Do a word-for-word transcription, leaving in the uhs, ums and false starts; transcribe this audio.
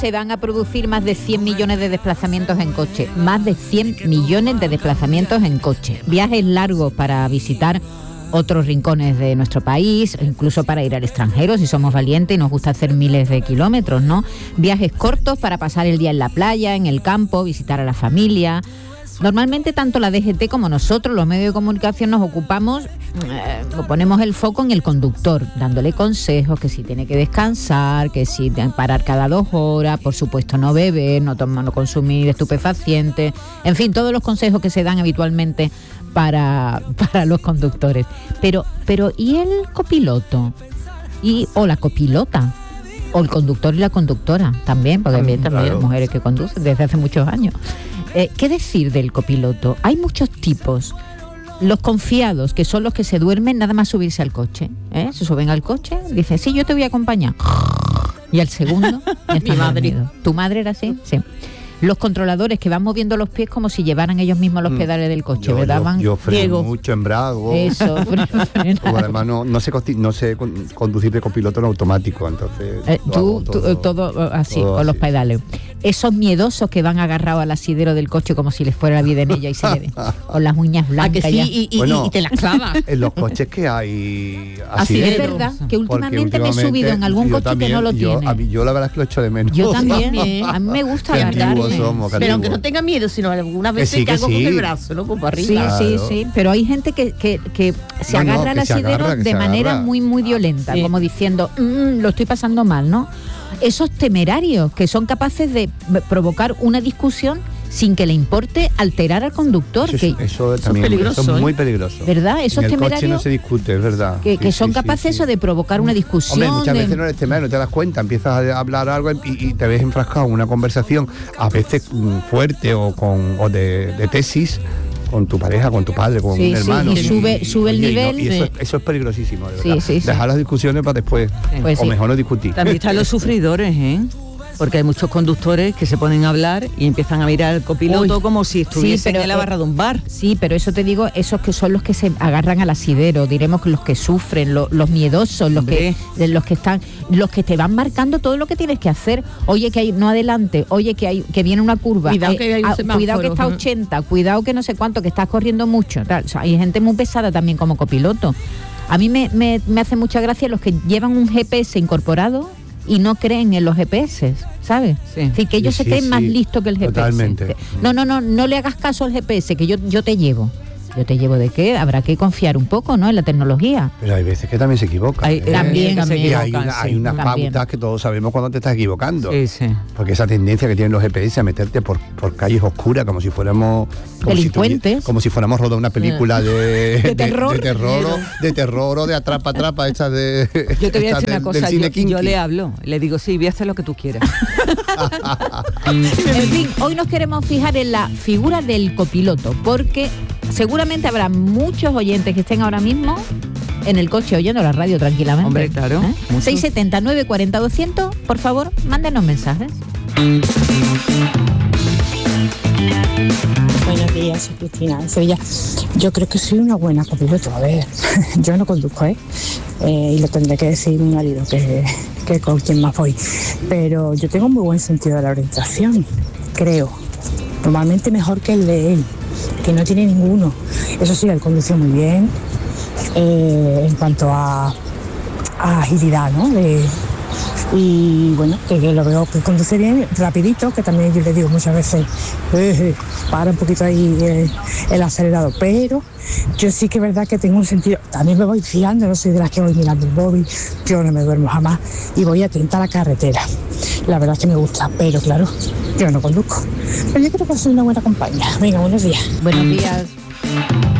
Se van a producir más de cien millones de desplazamientos en coche, más de cien millones de desplazamientos en coche. Viajes largos para visitar otros rincones de nuestro país, incluso para ir al extranjero si somos valientes y nos gusta hacer miles de kilómetros, ¿no? Viajes cortos para pasar el día en la playa, en el campo, visitar a la familia. Normalmente tanto la D G T como nosotros, los medios de comunicación, nos ocupamos, eh, ponemos el foco en el conductor, dándole consejos, que si tiene que descansar, que si tiene que parar cada dos horas, por supuesto no beber, no tomar, no consumir estupefacientes, en fin, todos los consejos que se dan habitualmente para, para los conductores. Pero, pero ¿y el copiloto? Y, o la copilota, o el conductor y la conductora también, porque también, también claro. Hay mujeres que conducen desde hace muchos años. Eh, ¿Qué decir del copiloto? Hay muchos tipos. Los confiados, que son los que se duermen nada más subirse al coche, ¿eh? Se suben al coche, dicen, sí, yo te voy a acompañar. Y al segundo, ya está. Mi madre. ¿Tu madre era así? Sí. Los controladores que van moviendo los pies como si llevaran ellos mismos los pedales del coche, yo, ¿verdad? Yo, van yo freno mucho, embrago. Eso, freno. Además no, no, sé, no sé conducir de copiloto en automático, entonces... Eh, tú, todo, tú, todo así, todo con así. Los pedales. Esos miedosos que van agarrados al asidero del coche como si les fuera la vida en ella y se le con las uñas blancas. ¿A que sí? Y, y, bueno, y te las clavas. En los coches que hay así es verdad, que últimamente, últimamente me he subido en algún coche también, que no lo yo, tiene. A mí, yo la verdad es que lo echo de menos. Yo también, a mí me gusta agarrarme. Somos, pero aunque no tenga miedo, sino algunas veces que, sí, que, que hago sí. Con el brazo, ¿no? Como para arriba. Sí, claro. sí, sí, pero hay gente que, que, que se no, agarra no, al asidero agarra, de manera agarra. muy, muy violenta, sí. Como diciendo, mmm, lo estoy pasando mal, ¿no? Esos temerarios que son capaces de provocar una discusión sin que le importe alterar al conductor. Eso, que eso también es peligroso, eso es muy peligroso. ¿Verdad? Esos en el temerarios. Coche no se discute, es verdad. Que, que sí, son sí, capaces sí, eso sí. de provocar una discusión. Hombre, muchas de... veces no eres temerario, no te das cuenta, empiezas a hablar algo y, y te ves enfrascado en una conversación, a veces fuerte o con o de, de tesis. Con tu pareja, con tu padre, con sí, un hermano. Sí, y sube, y, sube el y, nivel. Y, no, y eso, es, eso es peligrosísimo, de verdad. Sí, sí, Dejar sí. las discusiones para después, pues o sí. mejor no discutir. También están los sufridores, ¿eh? Porque hay muchos conductores que se ponen a hablar y empiezan a mirar al copiloto Uy, como si estuviesen sí, en la barra de un bar. Sí, pero eso te digo, esos que son los que se agarran al asidero, diremos que los que sufren, lo, los miedosos, los que, los que están, los que te van marcando todo lo que tienes que hacer. Oye, que hay, no adelante, oye, que hay, que viene una curva, cuidado, eh, que, hay un a, cuidado que está a ochenta, cuidado que no sé cuánto, que estás corriendo mucho. Tal. O sea, hay gente muy pesada también como copiloto. A mí me, me, me hace mucha gracia los que llevan un G P S incorporado y no creen en los G P S, ¿sabes? Sí. Es decir, que ellos sí, se creen sí, más listos que el G P S. Totalmente. No, no, no, no le hagas caso al G P S, que yo, yo te llevo. ¿Yo te llevo de qué? Habrá que confiar un poco, ¿no? En la tecnología. Pero hay veces que también se equivocan. Hay, ¿eh? También, también. Y hay, una, hay unas también. pautas que todos sabemos cuando te estás equivocando. Sí, sí. Porque esa tendencia que tienen los G P S a meterte por, por calles oscuras, como si fuéramos... Como delincuentes. Si como si fuéramos rodando una película de, de, terror. de, de terror. O, de terror o de atrapa atrapa hecha de... Yo te voy a decir una cosa, yo, yo le hablo, le digo, sí, voy a hacer lo que tú quieras. En fin, hoy nos queremos fijar en la figura del copiloto, porque seguramente habrá muchos oyentes que estén ahora mismo en el coche oyendo la radio tranquilamente. Hombre, claro. ¿Eh? seiscientos setenta y nueve cuarenta doscientos, por favor, mándenos mensajes. Buenos días, soy Cristina de Sevilla. Yo creo que soy una buena copiloto. A ver, yo no conduzco, ¿eh? eh y lo tendré que decir mi marido, que, que con quien más voy. Pero yo tengo muy buen sentido de la orientación, creo. Normalmente mejor que el de él, que no tiene ninguno. Eso sí, él conduce muy bien eh, en cuanto a, a agilidad, ¿no? De, y bueno, que, que lo veo que conduce bien, rapidito, que también yo le digo muchas veces, eh, para un poquito ahí eh, el acelerador, pero yo sí que es verdad que tengo un sentido, también me voy fiando, no soy de las que voy mirando el móvil, yo no me duermo jamás y voy atenta a la carretera. La verdad es que me gusta, pero claro, yo no conduzco. Pero yo creo que soy una buena compañía. Venga, buenos días. Buenos días.